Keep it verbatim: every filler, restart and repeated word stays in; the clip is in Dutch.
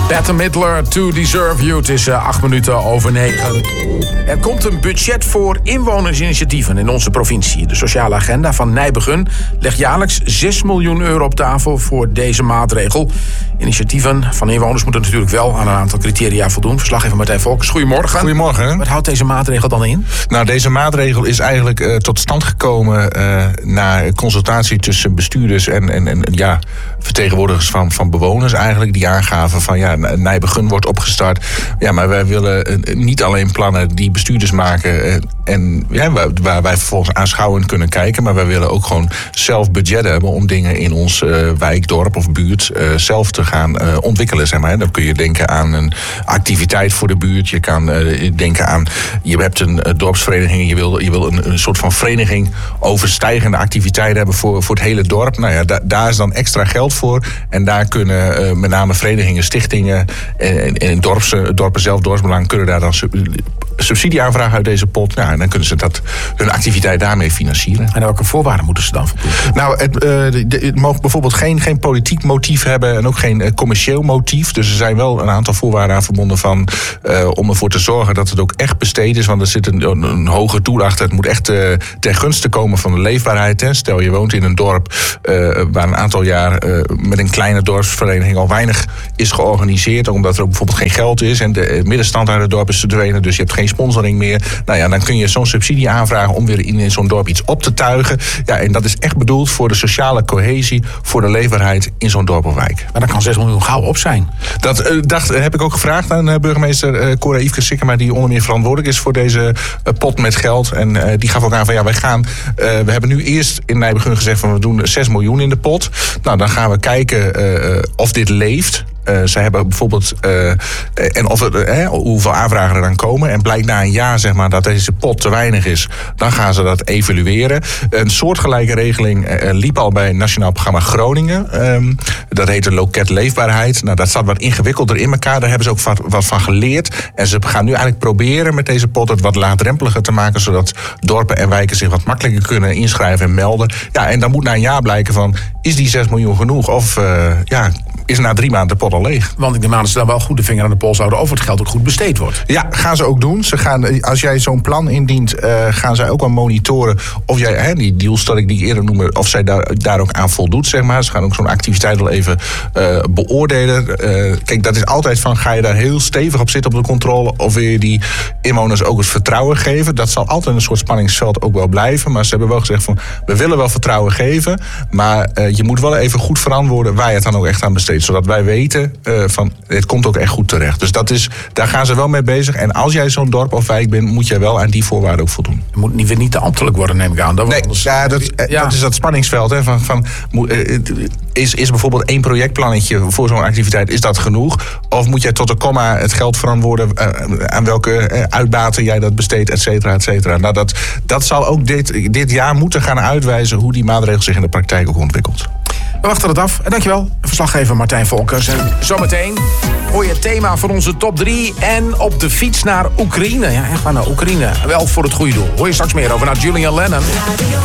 Bette Midler, To Deserve You. Het is uh, acht minuten over negen. Er komt een budget voor inwonersinitiatieven in onze provincie. De sociale agenda van Nijbegun legt jaarlijks zes miljoen euro op tafel voor deze maatregel. Initiatieven van inwoners moeten natuurlijk wel aan een aantal criteria voldoen. Verslaggever Martijn Volkers, goedemorgen. Goedemorgen. Wat houdt deze maatregel dan in? Nou, deze maatregel is eigenlijk uh, tot stand gekomen uh, na consultatie tussen bestuurders en, en, en ja, vertegenwoordigers van, van bewoners eigenlijk. Die aangaven van ja, Nijbegun wordt opgestart. Ja, maar wij willen uh, niet alleen plannen die bestuurders maken uh, en ja, waar, waar wij vervolgens aanschouwend kunnen kijken. Maar wij willen ook gewoon zelf budget hebben om dingen in ons uh, wijk, dorp of buurt uh, zelf te gaan uh, ontwikkelen. Zeg maar. Dan kun je denken aan een activiteit voor de buurt. Je kan uh, denken aan, je hebt een uh, dorpsvereniging. Je wil, je wil een, een soort van vereniging overstijgende activiteiten hebben voor, voor het hele dorp. Nou ja, da, daar is dan extra geld voor. En daar kunnen uh, met name verenigingen, stichtingen en, en dorps, dorpen zelf, dorpsbelang, kunnen daar dan sub, subsidie aanvragen uit deze pot. Nou, en dan kunnen ze dat, hun activiteit daarmee financieren. En welke voorwaarden moeten ze dan voldoen? Nou, het, uh, het mag bijvoorbeeld geen, geen politiek motief hebben en ook geen uh, commercieel motief. Dus er zijn wel een aantal voorwaarden aan verbonden van uh, om ervoor te zorgen dat het ook echt besteed is. Want er zit een, een, een hoge doel achter. Het moet echt uh, ten gunste komen van de leefbaarheid. Hè. Stel, je woont in een dorp uh, waar een aantal jaar uh, met een kleine dorpsvereniging al weinig is georganiseerd, omdat er ook bijvoorbeeld geen geld is en de middenstand uit het dorp is verdwenen, dus je hebt geen sponsoring meer. Nou ja, dan kun je zo'n subsidie aanvragen om weer in, in zo'n dorp iets op te tuigen. Ja, en dat is echt bedoeld voor de sociale cohesie, voor de leefbaarheid in zo'n dorp of wijk. Maar dan kan zes miljoen gauw op zijn. Dat uh, dacht, heb ik ook gevraagd aan uh, burgemeester uh, Cora Yveske Sikkema, die onder meer verantwoordelijk is voor deze uh, pot met geld. En uh, die gaf ook aan van ja, wij gaan, uh, we hebben nu eerst in Nijbegun gezegd van we doen zes miljoen in de pot. Nou, dan gaan we kijken uh, of dit leeft. Uh, zij hebben bijvoorbeeld, uh, en of het, uh, hoeveel aanvragen er dan komen. En blijkt na een jaar zeg maar, dat deze pot te weinig is, dan gaan ze dat evalueren. Een soortgelijke regeling uh, liep al bij het Nationaal Programma Groningen. Um, dat heette Loket Leefbaarheid. Nou, dat staat wat ingewikkelder in elkaar. Daar hebben ze ook wat, wat van geleerd. En ze gaan nu eigenlijk proberen met deze pot het wat laagdrempeliger te maken, zodat dorpen en wijken zich wat makkelijker kunnen inschrijven en melden. Ja, en dan moet na een jaar blijken van, is die zes miljoen genoeg? Of uh, ja, is na drie maanden de pot al leeg. Want ik neem aan dat ze dan wel goed de vinger aan de pols houden of het geld ook goed besteed wordt. Ja, gaan ze ook doen. Ze gaan, als jij zo'n plan indient, uh, gaan zij ook wel monitoren of jij, hè, die doelstelling die ik eerder noemde, of zij daar, daar ook aan voldoet, zeg maar. Ze gaan ook zo'n activiteit wel even uh, beoordelen. Uh, kijk, dat is altijd van, ga je daar heel stevig op zitten op de controle, of wil je die inwoners ook het vertrouwen geven? Dat zal altijd een soort spanningsveld ook wel blijven, maar ze hebben wel gezegd van, we willen wel vertrouwen geven, maar uh, je moet wel even goed verantwoorden waar je het dan ook echt aan besteedt, zodat wij weten uh, van, het komt ook echt goed terecht. Dus dat is, daar gaan ze wel mee bezig. En als jij zo'n dorp of wijk bent, moet jij wel aan die voorwaarden ook voldoen. Het moet niet, weer niet te ambtelijk worden, neem ik aan. Dat nee, anders, ja, dat, ja. dat is dat spanningsveld. Hè, van, van, is, is bijvoorbeeld één projectplannetje voor zo'n activiteit, is dat genoeg? Of moet jij tot de komma het geld verantwoorden uh, aan welke uh, uitbaten jij dat besteedt, et cetera, et cetera. Nou, dat, dat zal ook dit, dit jaar moeten gaan uitwijzen hoe die maatregel zich in de praktijk ook ontwikkelt. We wachten het af. En dankjewel, verslaggever Martijn Volkers. En zometeen hoor je het thema voor onze top drie. En op de fiets naar Oekraïne. Ja, echt maar naar Oekraïne. Wel voor het goede doel. Hoor je straks meer over naar Julian Lennon.